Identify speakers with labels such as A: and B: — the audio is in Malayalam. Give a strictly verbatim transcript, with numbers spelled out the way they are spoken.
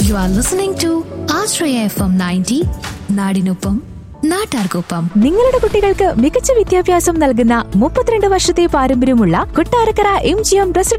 A: You are listening to Ashraya F M ninety, നാടിനൊപ്പം നാട്ടാർക്കൊപ്പം.
B: നിങ്ങളുടെ കുട്ടികൾക്ക് മികച്ച വിദ്യാഭ്യാസം നൽകുന്ന മുപ്പത്തിരണ്ട് വർഷത്തെ പാരമ്പര്യമുള്ള Kottarakkara M G M residential